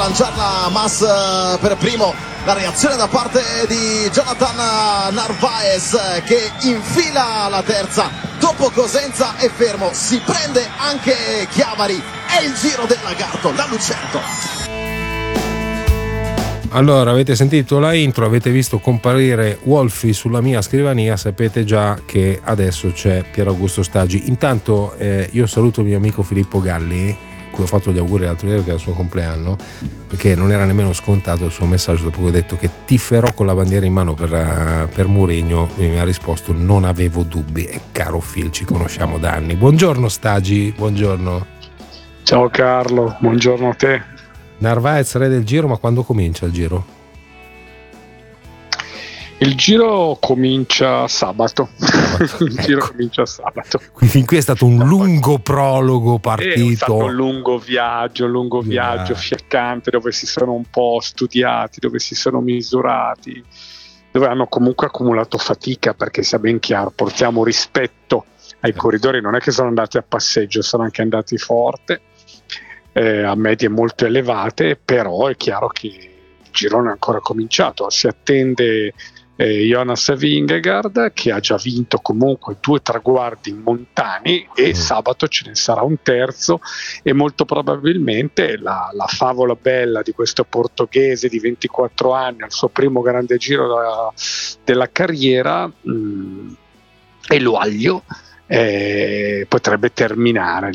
Lanciarla Mas per primo, la reazione da parte di Jonathan Narvaez che infila la terza, dopo Cosenza è fermo, si prende anche Chiavari, è il giro del lagarto, la Lucerto. Allora, avete sentito la intro, avete visto comparire Wolfi sulla mia scrivania, sapete già che adesso c'è Pier Augusto Stagi. Intanto io saluto il mio amico Filippo Galli, cui ho fatto gli auguri l'altro ieri che era il suo compleanno, perché non era nemmeno scontato il suo messaggio dopo che ho detto che tiferò con la bandiera in mano per Mourinho. Mi ha risposto non avevo dubbi, e caro Phil, ci conosciamo da anni. Buongiorno Stagi, buongiorno. Ciao Carlo, buongiorno a te. Narvaez re del giro, ma quando comincia il giro? Il giro comincia sabato. Il giro comincia sabato. Quindi qui è stato un lungo prologo partito. È stato un lungo viaggio fiaccante, dove si sono un po' studiati, dove si sono misurati, dove hanno comunque accumulato fatica, perché sia ben chiaro, portiamo rispetto ai corridori, non è che sono andati a passeggio, sono anche andati forte, a medie molto elevate, però è chiaro che il girone è ancora cominciato. Si attende Jonas Vingegaard, che ha già vinto comunque 2 traguardi montani, e sabato ce ne sarà un terzo, e molto probabilmente la favola bella di questo portoghese di 24 anni al suo primo grande giro della carriera, Eloalio, potrebbe terminare